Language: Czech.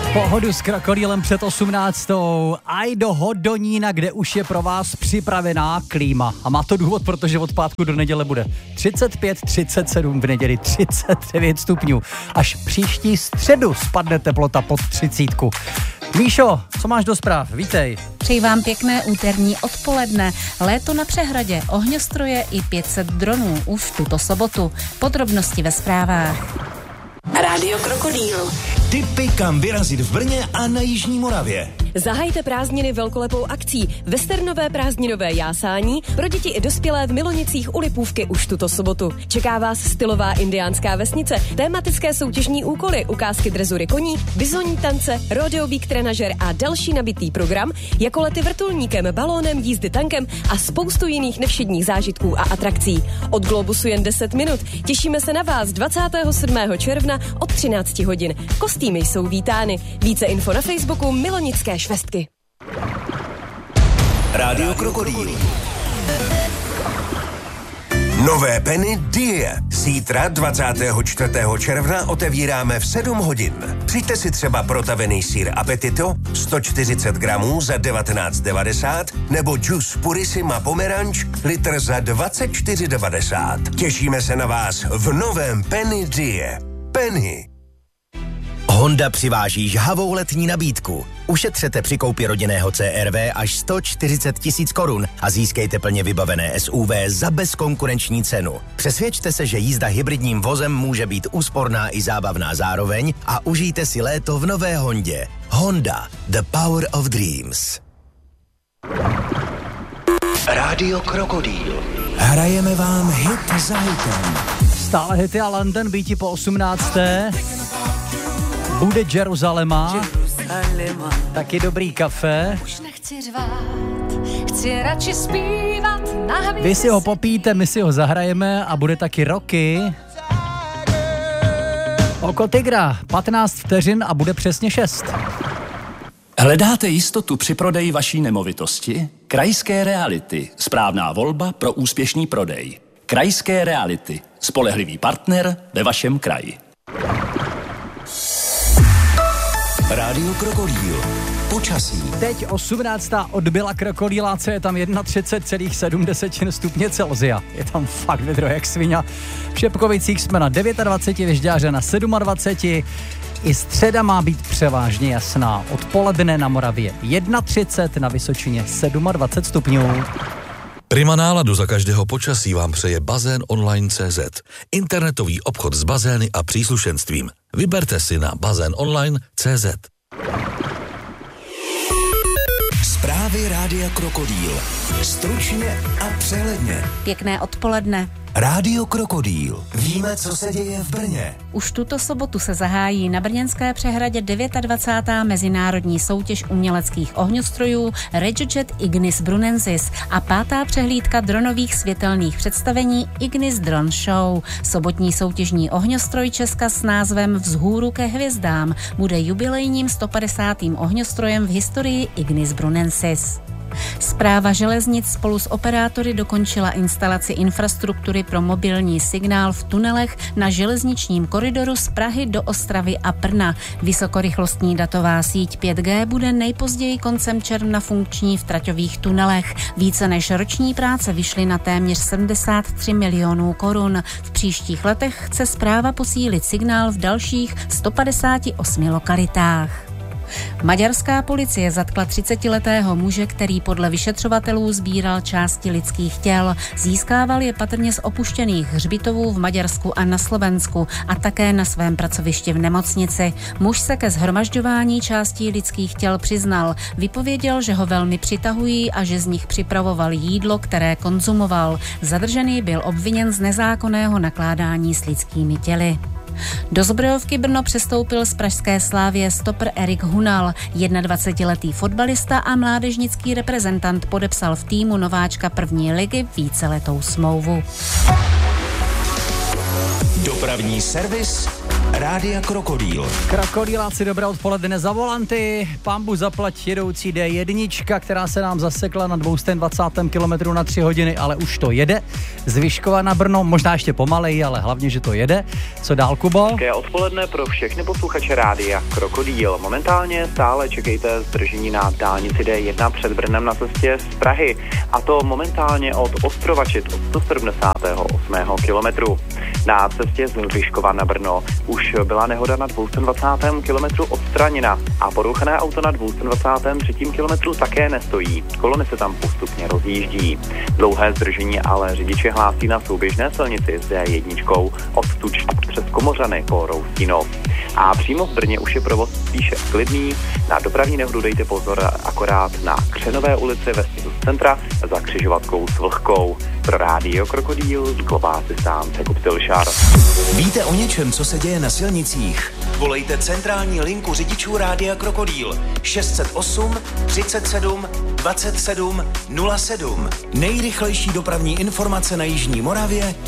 Pohodu s krokodýlem před 18. Aj do Hodonína, kde už je pro vás připravená klíma. A má to důvod, protože od pátku do neděle bude 35, 37, v neděli 39 stupňů. Až příští středu spadne teplota pod 30. Míšo, co máš do zpráv? Vítej. Přeji vám pěkné úterní odpoledne. Léto na přehradě, ohňostroje i 500 dronů už tuto sobotu. Podrobnosti ve zprávách. Rádio Krokodýl. Tipy, kam vyrazit v Brně a na Jižní Moravě. Zahajte prázdniny velkolepou akcí Westernové prázdninové jásání pro děti i dospělé v Milonicích u Lipůvky už tuto sobotu. Čeká vás stylová indiánská vesnice, tematické soutěžní úkoly, ukázky drezury koní, bizonní tance, rodeo bík trenažer a další nabitý program, jako lety vrtulníkem, balónem, jízdy tankem a spoustu jiných nevšedních zážitků a atrakcí. Od Globusu jen 10 minut. Těšíme se na vás 27. června od 13 hodin. Kostýmy jsou vítány. Více info na Facebooku Milonické švestky. Rádio Krokodýl. Nové Penny Die. Zítra 24. června otevíráme v 7 hodin. Přijďte si třeba protavený sýr Appetito 140 gramů za 19,90 nebo džus Purissima Pomeranč litr za 24,90. Těšíme se na vás v novém Penny Die. Penny. Honda přiváží žhavou letní nabídku. Ušetřete při koupi rodinného CR-V až 140 000 korun a získejte plně vybavené SUV za bezkonkurenční cenu. Přesvědčte se, že jízda hybridním vozem může být úsporná i zábavná zároveň a užijte si léto v nové Hondě. Honda, the power of dreams. Rádio Krokodýl. Hrajeme vám hit za hitem. Stále hity a London býti po 18. Bude Jeruzalema, taky dobrý kafe. Už nechci řvát, chci radši zpívat na hvězdy. Vy si ho popíte, my si ho zahrajeme a bude taky Roky. Oko tygra, 15 vteřin a bude přesně 6. Hledáte jistotu při prodeji vaší nemovitosti? Krajské reality. Správná volba pro úspěšný prodej. Krajské reality. Spolehlivý partner ve vašem kraji. Rádio Krokodýl. Počasí. Teď 18. odbyla krokodýláce, je tam 31,7 stupně Celsia. Je tam fakt vedro jak svině. V Šepkovicích jsme na 29, ve Žďáře na 27. I středa má být převážně jasná. Odpoledne na Moravě 31, na Vysočině 27 stupňů. Prima náladu za každého počasí vám přeje Bazén Online.cz. Internetový obchod s bazény a příslušenstvím. Vyberte si na bazénonline.cz. Zprávy Rádia Krokodýl. Stručně a přehledně. Pěkné odpoledne. Rádio Krokodýl. Víme, co se děje v Brně. Už tuto sobotu se zahájí na brněnské přehradě 29. mezinárodní soutěž uměleckých ohňostrojů Regiojet Ignis Brunensis a 5. přehlídka dronových světelných představení Ignis Drone Show. Sobotní soutěžní ohňostroj Česka s názvem Vzhůru ke hvězdám bude jubilejním 150. ohňostrojem v historii Ignis Brunensis. Správa železnic spolu s operátory dokončila instalaci infrastruktury pro mobilní signál v tunelech na železničním koridoru z Prahy do Ostravy a Brna. Vysokorychlostní datová síť 5G bude nejpozději koncem června funkční v traťových tunelech. Více než roční práce vyšly na téměř 73 milionů korun. V příštích letech chce správa posílit signál v dalších 158 lokalitách. Maďarská policie zatkla 30letého muže, který podle vyšetřovatelů sbíral části lidských těl. Získával je patrně z opuštěných hřbitovů v Maďarsku a na Slovensku a také na svém pracovišti v nemocnici. Muž se ke shromažďování částí lidských těl přiznal. Vypověděl, že ho velmi přitahují a že z nich připravoval jídlo, které konzumoval. Zadržený byl obviněn z nezákonného nakládání s lidskými těly. Do Zbrojovky Brno přestoupil z pražské Slavie stoper Erik Hunal. 21letý fotbalista a mládežnický reprezentant podepsal v týmu nováčka první ligy víceletou smlouvu. Dopravní servis Rádia Krokodýl. Krokodýláci, dobré odpoledne za volanty. Pambu zaplať jedoucí D1, která se nám zasekla na 220 km na 3 hodiny, ale už to jede. Z Vyškova na Brno, možná ještě pomaleji, ale hlavně, že to jede. Co dál, Kubo? Hezké odpoledne pro všechny posluchače Rádia Krokodýl. Momentálně stále čekejte zdržení na dálnici D1 před Brnem na cestě z Prahy. A to momentálně od Ostrovačit od 178. kilometru. Na cestě z Vyškova na Brno už byla nehoda na 220. kilometru odstraněna a porouchané auto na 223. kilometru také nestojí. Kolony se tam postupně rozjíždí. Dlouhé zdržení ale řidiči hlásí na souběžné silnici s D1 od Tuč přes Komořany po Roustínov. A přímo v Brně už je provoz spíše klidný. Na dopravní nehodu dejte pozor akorát na Křenové ulici ve středu centra za křižovatkou s Vlhkou. Pro Rádio Krokodýl globáci sám Jakub Tilšar. Víte o něčem, co se děje na silnicích? Volejte centrální linku řidičů Rádia Krokodýl 608 37 27 07. Nejrychlejší dopravní informace na Jižní Moravě